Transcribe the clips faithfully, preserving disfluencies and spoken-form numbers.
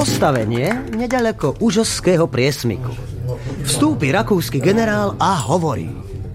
postavenie nedaleko Užovského priesmyku. Vstúpi rakúsky generál a hovorí: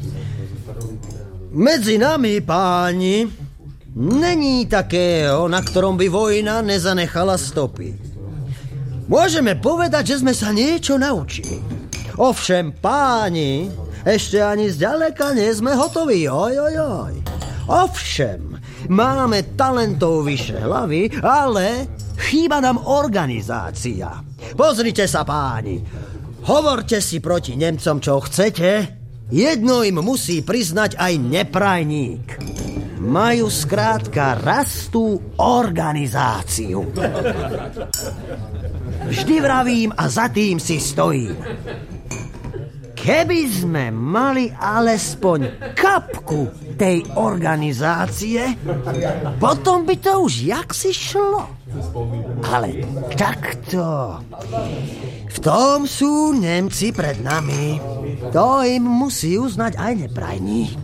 Medzi nami, páni, není takého, na ktorom by vojna nezanechala stopy. Môžeme povedať, že sme sa niečo naučili. Ovšem, páni, ešte ani zďaleka nie sme hotoví. Oj, oj, oj. Ovšem, máme talentov vyše hlavy, ale chýba nám organizácia. Pozrite sa, páni. Hovorte si proti Nemcom, čo chcete. Jedno im musí priznať aj neprajník. Majú skrátka rastú organizáciu. Vždy vravím a za tým si stojím. Keby sme mali alespoň kapku tej organizácie, potom by to už jaksi šlo. Ale takto. V tom sú Nemci pred nami. To im musí uznať aj neprajník.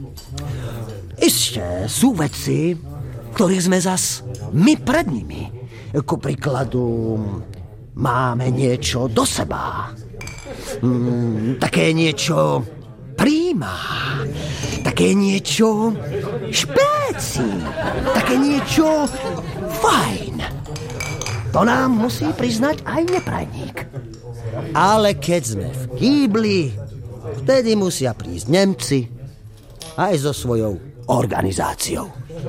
Ešte sú veci, ktorých sme zas my pred nimi. Ku príkladu, máme niečo do seba. Mm, také niečo príjma. Také niečo špéci. Také niečo fajn. To nám musí priznať aj neprajník. Ale keď sme v kýbli, vtedy musia prísť Nemci aj so svojou organizáciou.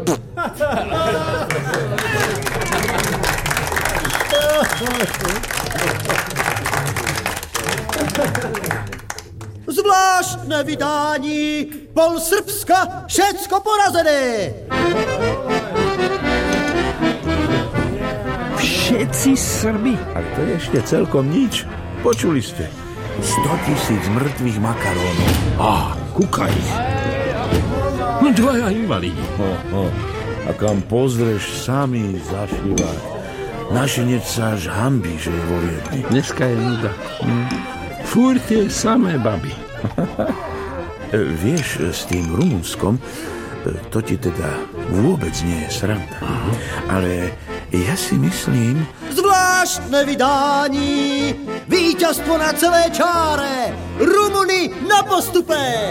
Zvláštne vydání, pol Srbska, všecko porazené. Všetci Srbi? A to je ešte celkom nič. Počuli ste? sto tisíc mŕtvych makarónov. Á, kúkaj. Dvaja invalidi. Ho, ho. A kam pozrieš, sami zašívať. Našinec sa až hanbí, že je vo Viedni. Dneska je nuda. Hm. Fúr tie samé baby. Vieš, s tým Rumunskom, to ti teda vôbec nie je sranda. Uh-huh. Ale ja si myslím... Zvláštne vydání, víťazstvo na celé čáre, Rumuni na postupe!